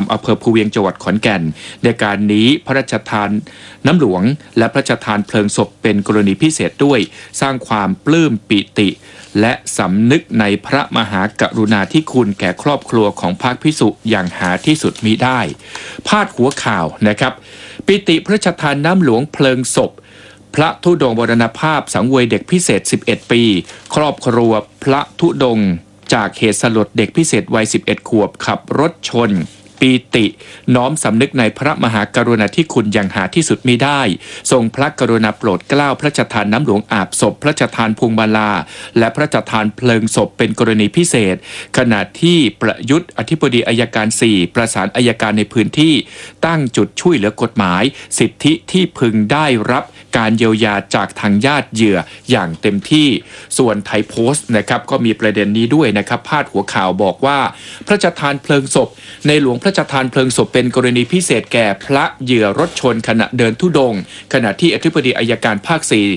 มอำเภอภูเวียงจังหวัดขอนแก่นในการนี้พระราชทานน้ำหลวงและพระราชทานเพลิงศพเป็นกรณีพิเศษด้วยสร้างความปลื้มปิติและสำนึกในพระมหากรุณาธิคุณแก่ครอบครัวของพระภิกษุอย่างหาที่สุดมิได้พาดหัวข่าวนะครับปิติพระราชทานน้ำหลวงเพลิงศพพระธุดงค์มรณภาพสังเวยเด็กพิเศษ11ปีครอบครัวพระธุดงค์จากเหตุสลดเด็กพิเศษวัย11ขวบขับรถชนปีติน้อมสำนึกในพระมหากรุณาธิคุณอย่างหาที่สุดมิได้ทรงพระกรุณาโปรดเกล้าพระราชทานน้ำหลวงอาบศพพระราชทานพวงมาลาและพระราชทานเพลิงศพเป็นกรณีพิเศษขณะที่ประยุทธ์อธิบดีอัยการ4ประสานอัยการในพื้นที่ตั้งจุดช่วยเหลือกฎหมายสิทธิที่พึงได้รับการเยียวยาจากทางญาติเหยื่ออย่างเต็มที่ส่วนไทยโพสต์นะครับก็มีประเด็นนี้ด้วยนะครับพาดหัวข่าวบอกว่าพระราชทานเพลิงศพในหลวงพระราชทานเพลิงศพเป็นกรณีพิเศษแก่พระเหยื่อรถชนขณะเดินธุดงค์ขณะที่อธิบดีอัยการภาค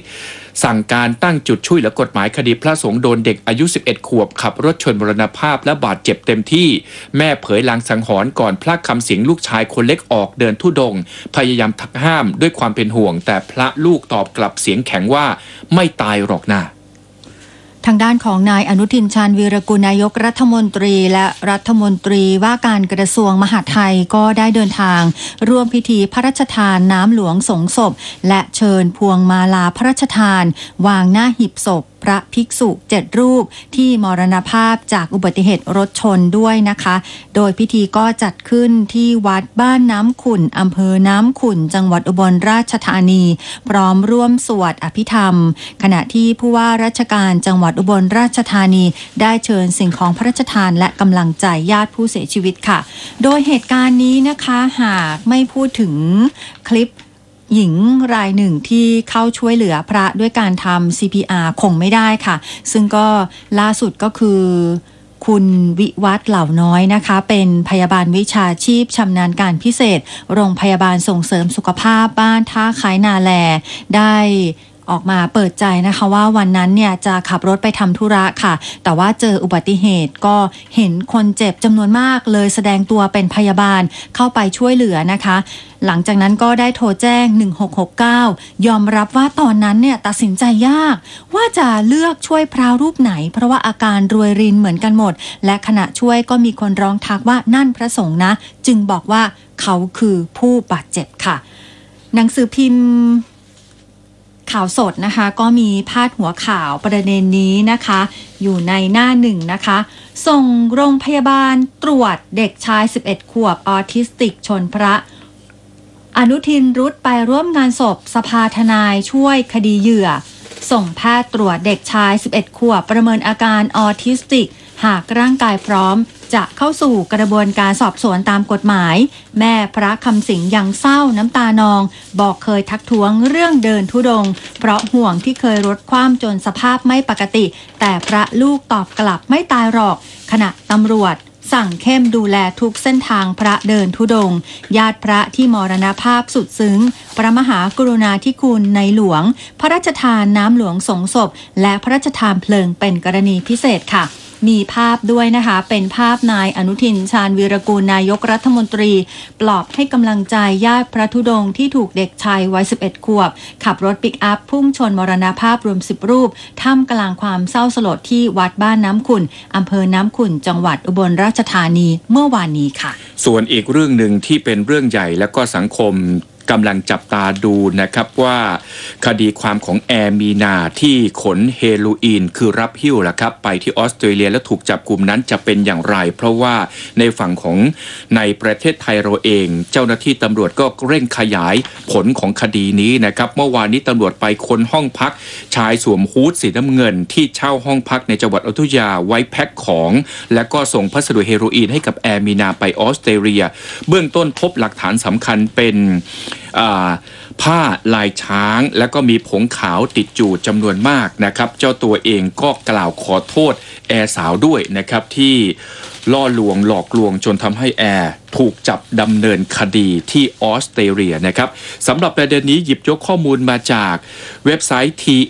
4สั่งการตั้งจุดช่วยเหลือกฎหมายคดีพระสงฆ์โดนเด็กอายุ11ขวบขับรถชนมรณภาพและบาดเจ็บเต็มที่แม่เผยลางสังหรณ์ก่อนพระคำสิงห์ลูกชายคนเล็กออกเดินธุดงค์พยายามทักห้ามด้วยความเป็นห่วงแต่พระลูกตอบกลับเสียงแข็งว่าไม่ตายหรอกนะทางด้านของนายอนุทินชาญวีรกุลนายกรัฐมนตรีและรัฐมนตรีว่าการกระทรวงมหาดไทยก็ได้เดินทางร่วมพิธีพระราชทานน้ำหลวงสงศพและเชิญพวงมาลาพระราชทานวางหน้าหีบศพพระภิกษุ7รูปที่มรณภาพจากอุบัติเหตุรถชนด้วยนะคะโดยพิธีก็จัดขึ้นที่วัดบ้านน้ำขุ่นอำเภอน้ำขุ่นจังหวัดอุบลราชธานีพร้อมร่วมสวดอภิธรรมขณะที่ผู้ว่าราชการจังหวัดอุบลราชธานีได้เชิญสิ่งของพระราชทานและกำลังใจญาติผู้เสียชีวิตค่ะโดยเหตุการณ์นี้นะคะหากไม่พูดถึงคลิปหญิงรายหนึ่งที่เข้าช่วยเหลือพระด้วยการทำ CPR คงไม่ได้ค่ะซึ่งก็ล่าสุดก็คือคุณวิวัฒน์เหล่าน้อยนะคะเป็นพยาบาลวิชาชีพชำนาญการพิเศษโรงพยาบาลส่งเสริมสุขภาพบ้านท่าคล้ายนาแลได้ออกมาเปิดใจนะคะว่าวันนั้นเนี่ยจะขับรถไปทำธุระค่ะแต่ว่าเจออุบัติเหตุก็เห็นคนเจ็บจำนวนมากเลยแสดงตัวเป็นพยาบาลเข้าไปช่วยเหลือนะคะหลังจากนั้นก็ได้โทรแจ้ง1669ยอมรับว่าตอนนั้นเนี่ยตัดสินใจยากว่าจะเลือกช่วยพระรูปไหนเพราะว่าอาการรวยรินเหมือนกันหมดและขณะช่วยก็มีคนร้องทักว่านั่นพระสงฆ์นะจึงบอกว่าเขาคือผู้บาดเจ็บค่ะหนังสือพิมพ์ข่าวสดนะคะก็มีพาดหัวข่าวประเด็นนี้นะคะอยู่ในหน้าหนึ่งนะคะส่งโรงพยาบาลตรวจเด็กชาย11ขวบออทิสติกชนพระอนุทินรุดไปร่วมงานศพสภาทนายช่วยคดีเหยื่อส่งแพทย์ตรวจเด็กชาย11ขวบประเมินอาการออทิสติกหากร่างกายพร้อมจะเข้าสู่กระบวนการสอบสวนตามกฎหมายแม่พระคำสิงห์ยังเศร้าน้ำตานองบอกเคยทักท้วงเรื่องเดินธุดงค์เพราะห่วงที่เคยรถคว่ำจนสภาพไม่ปกติแต่พระลูกตอบกลับไม่ตายหรอกขณะตำรวจสั่งเข้มดูแลทุกเส้นทางพระเดินธุดงค์ญาติพระที่มรณภาพสุดซึ้งพระมหากรุณาธิคุณในหลวงพระราชทานน้ำหลวงสงศพและพระราชทานเพลิงเป็นกรณีพิเศษค่ะมีภาพด้วยนะคะเป็นภาพนายอนุทินชาญวีรกูลนายกรัฐมนตรีปลอบให้กำลังใจญาติพระธุดงค์ที่ถูกเด็กชายวัย11ขวบขับรถปิกอัพพุ่งชนมรณภาพรวม10รูปท่ามกลางความเศร้าสลดที่วัดบ้านน้ำขุ่นอำเภอน้ำขุ่นจังหวัดอุบลราชธานีเมื่อวานนี้ค่ะส่วนอีกเรื่องหนึ่งที่เป็นเรื่องใหญ่และก็สังคมกำลังจับตาดูนะครับว่าคดีความของแอร์มีนาที่ขนเฮโรอีนคือรับหิ้วล่ะครับไปที่ออสเตรเลียและถูกจับกุมนั้นจะเป็นอย่างไรเพราะว่าในฝั่งของในประเทศไทยเราเองเจ้าหน้าที่ตำรวจก็เร่งขยายผลของคดีนี้นะครับเมื่อวานนี้ตำรวจไปค้นห้องพักชายสวมฮู้ดสีน้ำเงินที่เช่าห้องพักในจังหวัดอยุธยาไว้แพ็คของและก็ส่งพัสดุเฮโรอีนให้กับแอร์มีนาไปออสเตรเลียเบื้องต้นพบหลักฐานสำคัญเป็นผ้าลายช้างแล้วก็มีผงขาวติดจูดจำนวนมากนะครับเจ้าตัวเองก็กล่าวขอโทษแอร์สาวด้วยนะครับที่ล่อลวงหลอกลวงจนทำให้แอร์ถูกจับดำเนินคดีที่ออสเตรเลียนะครับสำหรับประเด็นนี้หยิบยกข้อมูลมาจากเว็บไซต์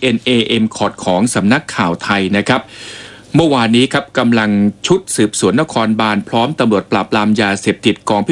TNAM ของสำนักข่าวไทยนะครับเมื่อวานนี้ครับกำลังชุดสืบสวนนครบาลพร้อมตำรวจปราบปรามยาเสพติดกองพิ